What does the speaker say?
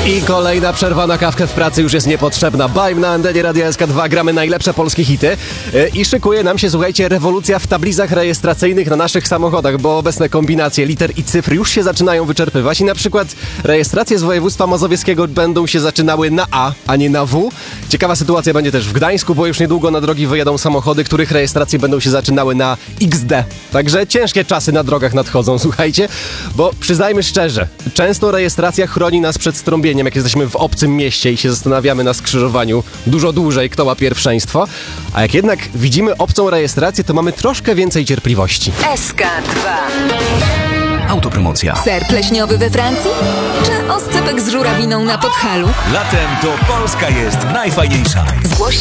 I kolejna przerwa na kawkę w pracy już jest niepotrzebna. Bajm na antenie Radia SK2, gramy najlepsze polskie hity. I szykuje nam się, słuchajcie, rewolucja w tablicach rejestracyjnych na naszych samochodach, bo obecne kombinacje liter i cyfr już się zaczynają wyczerpywać i na przykład rejestracje z województwa mazowieckiego będą się zaczynały na A, a nie na W. Ciekawa sytuacja będzie też w Gdańsku, bo już niedługo na drogi wyjadą samochody, których rejestracje będą się zaczynały na XD. Także ciężkie czasy na drogach nadchodzą, słuchajcie, bo przyznajmy szczerze, często rejestracja chroni nas przed strąbieniem, jak jesteśmy w obcym mieście i się zastanawiamy na skrzyżowaniu dużo dłużej, kto ma pierwszeństwo. A jak jednak widzimy obcą rejestrację, to mamy troszkę więcej cierpliwości. SK2. Autopromocja. Ser pleśniowy we Francji? Czy oscypek z żurawiną na Podhalu? Latem to Polska jest najfajniejsza. Zgłoś